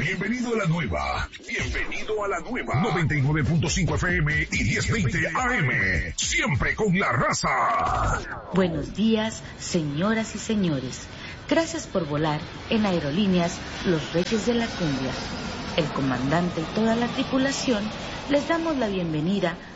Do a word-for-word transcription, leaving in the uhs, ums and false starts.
Bienvenido a la nueva. Bienvenido a la nueva. noventa y nueve punto cinco F M y diez veinte A M. Siempre con la raza. Buenos días, señoras y señores. Gracias por volar en Aerolíneas Los Reyes de la Cumbia. El comandante y toda la tripulación les damos la bienvenida